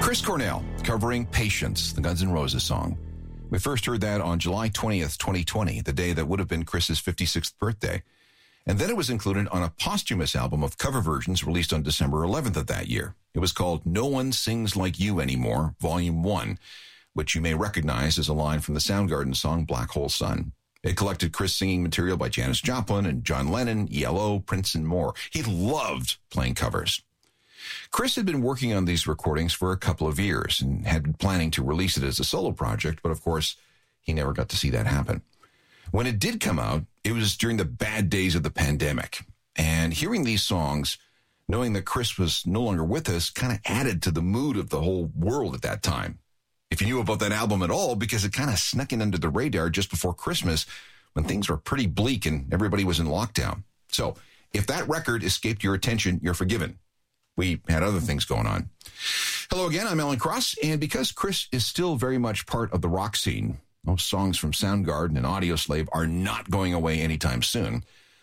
Chris Cornell covering Patience, the Guns N' Roses song. We first heard that on July 20th, 2020, the day that would have been Chris's 56th birthday. And then it was included on a posthumous album of cover versions released on December 11th of that year. It was called No One Sings Like You Anymore, Volume 1, which you may recognize as a line from the Soundgarden song Black Hole Sun. It collected Chris singing material by Janis Joplin and John Lennon, ELO, Prince, and more. He loved playing covers. Chris had been working on these recordings for a couple of years and had been planning to release it as a solo project, but of course, he never got to see that happen. When it did come out, it was during the bad days of the pandemic. And hearing these songs, knowing that Chris was no longer with us, kind of added to the mood of the whole world at that time. If you knew about that album at all, because it kind of snuck in under the radar just before Christmas when things were pretty bleak and everybody was in lockdown. So if that record escaped your attention, you're forgiven. We had other things going on. Hello again, I'm Alan Cross, and because Chris is still very much part of the rock scene, those songs from Soundgarden and Audioslave are not going away anytime soon.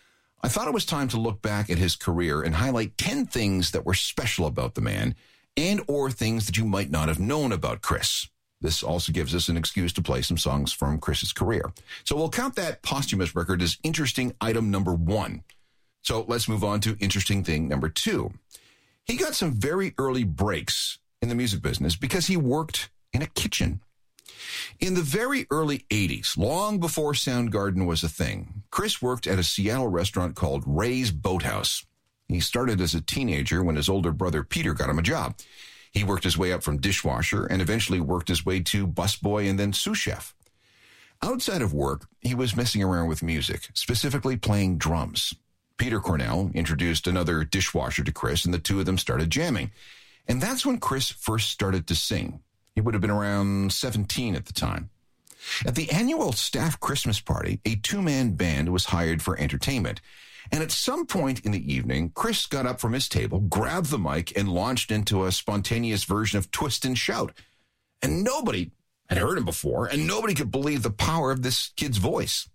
I thought it was time to look back at his career and highlight 10 things that were special about the man and or things that you might not have known about Chris. This also gives us an excuse to play some songs from Chris's career. So we'll count that posthumous record as interesting item number 1. So let's move on to interesting thing number 2. He got some very early breaks in the music business because he worked in a kitchen. In the very early 80s, long before Soundgarden was a thing, Chris worked at a Seattle restaurant called Ray's Boathouse. He started as a teenager when his older brother Peter got him a job. He worked his way up from dishwasher and eventually worked his way to busboy and then sous chef. Outside of work, he was messing around with music, specifically playing drums. Peter Cornell introduced another dishwasher to Chris, and the two of them started jamming. And that's when Chris first started to sing. He would have been around 17 at the time. At the annual staff Christmas party, a two-man band was hired for entertainment. And at some point in the evening, Chris got up from his table, grabbed the mic, and launched into a spontaneous version of Twist and Shout. And nobody had heard him before, and nobody could believe the power of this kid's voice.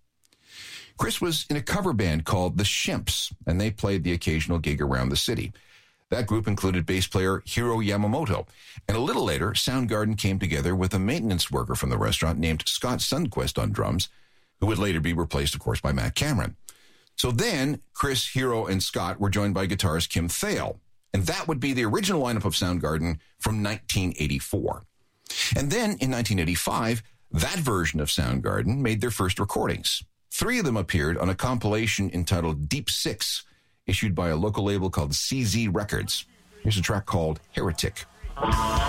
Chris was in a cover band called The Shimps, and they played the occasional gig around the city. That group included bass player Hiro Yamamoto. And a little later, Soundgarden came together with a maintenance worker from the restaurant named Scott Sundquist on drums, who would later be replaced, of course, by Matt Cameron. So then, Chris, Hiro, and Scott were joined by guitarist Kim Thale. And that would be the original lineup of Soundgarden from 1984. And then, in 1985, that version of Soundgarden made their first recordings. 3 of them appeared on a compilation entitled Deep Six, issued by a local label called CZ Records. Here's a track called Heretic.